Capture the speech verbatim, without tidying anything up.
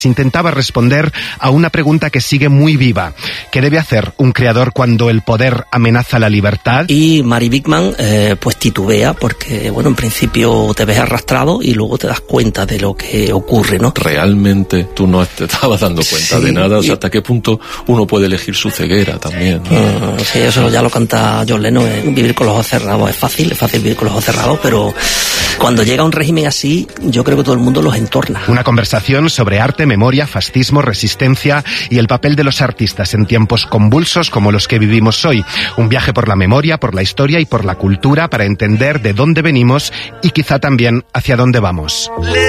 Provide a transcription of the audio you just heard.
intentaba responder a una pregunta que sigue muy viva. ¿Qué debe hacer un creador cuando el poder amenaza la libertad? Y Mary Bickman eh, pues titubea porque, bueno, en principio te ves arrastrado y luego te das cuenta de lo que ocurre, ¿no? Realmente tú no te estabas dando cuenta sí, de nada, o sea, hasta qué punto uno puede elegir su ceguera también, ¿no? Uh, sí, eso ya lo canta John Lennon, eh, vivir con los ojos cerrados es fácil, es fácil vivir con los ojos cerrados, pero cuando llega un régimen así, yo creo que todo el mundo los entorna. Una conversación sobre arte, memoria, fascismo, resistencia y el papel de los artistas en tiempos convulsos como los que vivimos hoy. Un viaje por la memoria, por la historia y por la cultura para entender de dónde venimos y quizá también hacia dónde vamos.